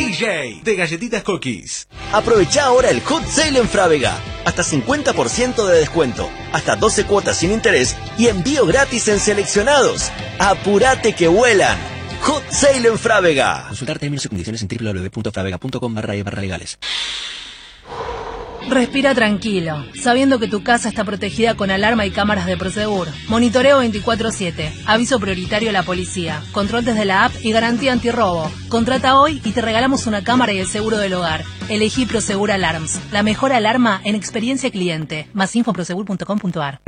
DJ de Galletitas Cookies. Aprovecha ahora el Hot Sale en Frávega. Hasta 50% de descuento, hasta 12 cuotas sin interés y envío gratis en seleccionados. ¡Apurate que vuelan! Hot Sale en Frávega. Consultar términos y condiciones en www.fravega.com/legales. Respira tranquilo, sabiendo que tu casa está protegida con alarma y cámaras de Prosegur. Monitoreo 24/7, aviso prioritario a la policía, control desde la app y garantía antirrobo. Contrata hoy y te regalamos una cámara y el seguro del hogar. Elegí Prosegur Alarms, la mejor alarma en experiencia cliente. Más info en prosegur.com.ar.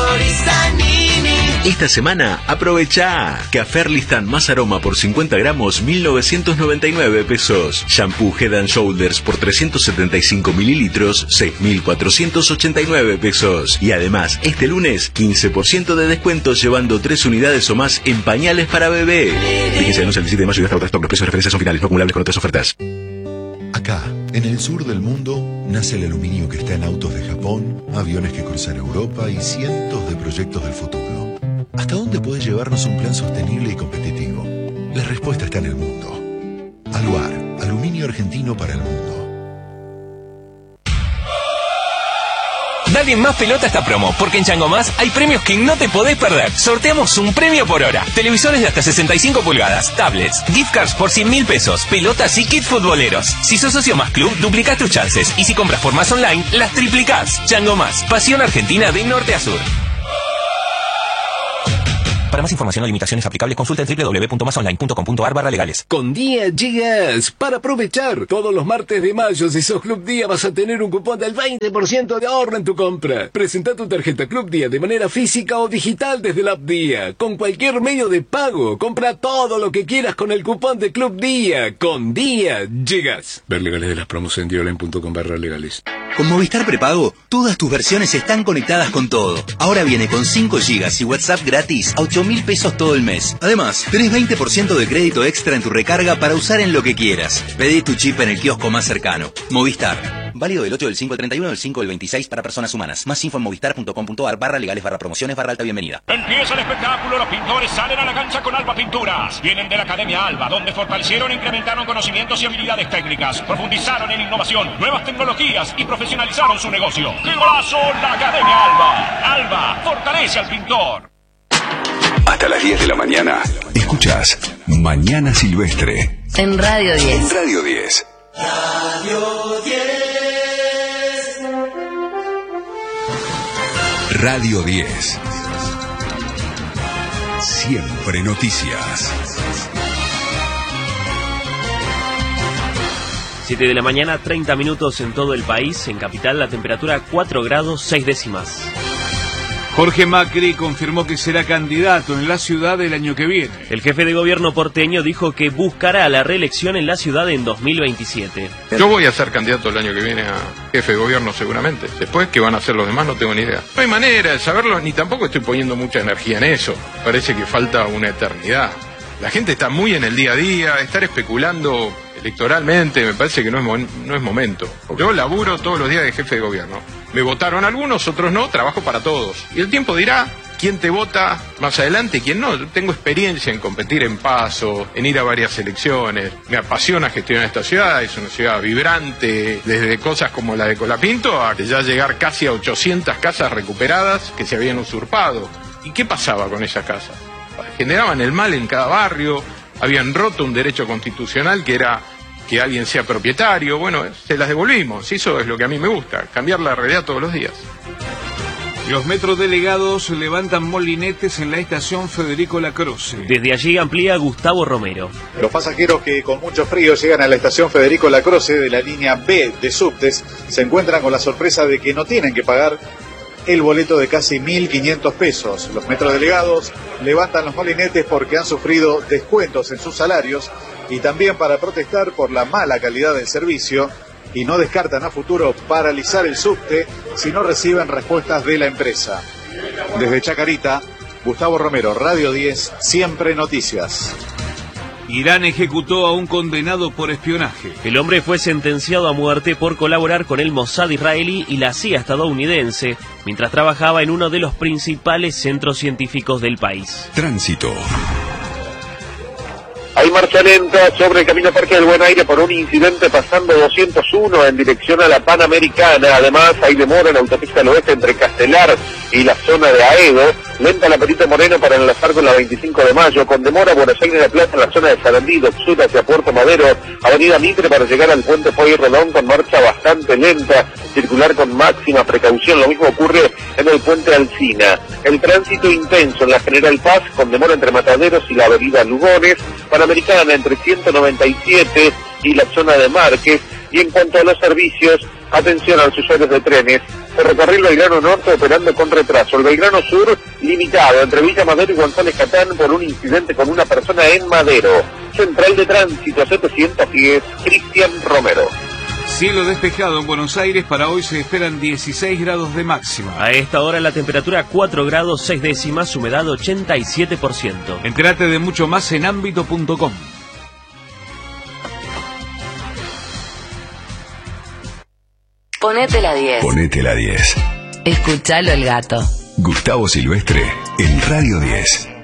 Esta semana aprovecha Café Arlistán más aroma por 50 gramos 1.999 pesos. Shampoo Head and Shoulders por 375 mililitros 6.489 pesos. Y además, este lunes 15% de descuento llevando 3 unidades o más en pañales para bebé. Fíjense, no el 17 de mayo y hasta stock. Los precios de referencia son finales, no acumulables con otras ofertas. Acá, en el sur del mundo, nace el aluminio que está en autos de Japón, aviones que cruzan Europa y cientos de proyectos del futuro. ¿Hasta dónde puede llevarnos un plan sostenible y competitivo? La respuesta está en el mundo. Aluar, aluminio argentino para el mundo. Dale más pelota a esta promo, porque en Chango Más hay premios que no te podés perder. Sorteamos un premio por hora. Televisores de hasta 65 pulgadas, tablets, gift cards por 100.000 pesos, pelotas y kits futboleros. Si sos socio Más Club, duplicás tus chances. Y si compras por Más Online, las triplicás. Chango Más, pasión argentina de norte a sur. Para más información o limitaciones aplicables, consulta en www.masonline.com.ar/legales. Con Día Gigas, para aprovechar. Todos los martes de mayo, si sos Club Día, vas a tener un cupón del 20% de ahorro en tu compra. Presenta tu tarjeta Club Día de manera física o digital desde la app Día. Con cualquier medio de pago, compra todo lo que quieras con el cupón de Club Día. Con Día Gigas. Ver legales de las promos en dioline.com/legales. Con Movistar Prepago, todas tus versiones están conectadas con todo. Ahora viene con 5 GB y WhatsApp gratis a 8.000 pesos todo el mes. Además, tenés 20% de crédito extra en tu recarga para usar en lo que quieras. Pedí tu chip en el kiosco más cercano. Movistar. Válido del 8 del 5 al 31 del 5 del 26 para personas humanas. Más info en movistar.com.ar/legales/promociones/alta bienvenida. Empieza el espectáculo, los pintores salen a la cancha con Alba Pinturas. Vienen de la Academia Alba, donde fortalecieron e incrementaron conocimientos y habilidades técnicas, profundizaron en innovación, nuevas tecnologías y profesionalizaron su negocio. ¡Qué golazo! La Academia Alba. Alba fortalece al pintor. Hasta las 10 de la mañana, escuchás Mañana Silvestre. En Radio 10. En Radio 10. Radio 10. Radio 10. Siempre noticias. 7 de la mañana, 30 minutos en todo el país. En Capital la temperatura 4 grados 6 décimas. Jorge Macri confirmó que será candidato en la ciudad el año que viene. El jefe de gobierno porteño dijo que buscará la reelección en la ciudad en 2027. Yo voy a ser candidato el año que viene a jefe de gobierno seguramente. Después, ¿qué van a hacer los demás? No tengo ni idea. No hay manera de saberlo, ni tampoco estoy poniendo mucha energía en eso. Parece que falta una eternidad. La gente está muy en el día a día, estar especulando electoralmente me parece que no es momento. Yo laburo todos los días de jefe de gobierno. Me votaron algunos, otros no, trabajo para todos. Y el tiempo dirá quién te vota más adelante y quién no. Yo tengo experiencia en competir en PASO, en ir a varias elecciones. Me apasiona gestionar esta ciudad, es una ciudad vibrante, desde cosas como la de Colapinto a ya llegar casi a 800 casas recuperadas que se habían usurpado. ¿Y qué pasaba con esas casas? Generaban el mal en cada barrio, habían roto un derecho constitucional que era que alguien sea propietario. Bueno, se las devolvimos. Eso es lo que a mí me gusta, cambiar la realidad todos los días. Los metrodelegados levantan molinetes en la estación Federico Lacroce. Desde allí amplía Gustavo Romero. Los pasajeros que con mucho frío llegan a la estación Federico Lacroce de la línea B de subtes se encuentran con la sorpresa de que no tienen que pagar el boleto de casi 1.500 pesos. Los metrodelegados levantan los molinetes porque han sufrido descuentos en sus salarios y también para protestar por la mala calidad del servicio, y no descartan a futuro paralizar el subte si no reciben respuestas de la empresa. Desde Chacarita, Gustavo Romero, Radio 10, Siempre Noticias. Irán ejecutó a un condenado por espionaje. El hombre fue sentenciado a muerte por colaborar con el Mossad israelí y la CIA estadounidense, mientras trabajaba en uno de los principales centros científicos del país. Tránsito. Hay marcha lenta sobre el camino Parque del Buen Aire por un incidente pasando 201 en dirección a la Panamericana. Además, hay demora en la autopista del oeste entre Castelar y la zona de Aedo. Lenta la Perito Moreno para enlazar con la 25 de mayo. Con demora Buenos Aires de Plata en la zona de Sarandí, sur hacia Puerto Madero. Avenida Mitre para llegar al puente Pueyrredón con marcha bastante lenta. Circular con máxima precaución. Lo mismo ocurre en el puente Alsina. El tránsito intenso en la General Paz con demora entre Mataderos y la avenida Lugones. Panamericana entre 197 y la zona de Márquez. Y en cuanto a los servicios, atención a los usuarios de trenes. Ferrocarril Belgrano Norte operando con retraso. El Belgrano Sur limitado entre Villa Madero y González Catán por un incidente con una persona en Madero. Central de Tránsito 710, Cristian Romero. Cielo despejado en Buenos Aires, para hoy se esperan 16 grados de máxima. A esta hora la temperatura 4 grados 6 décimas, humedad 87%. Entérate de mucho más en ámbito.com. Ponete la 10. Ponete la 10. Escuchalo el gato. Gustavo Silvestre en Radio 10.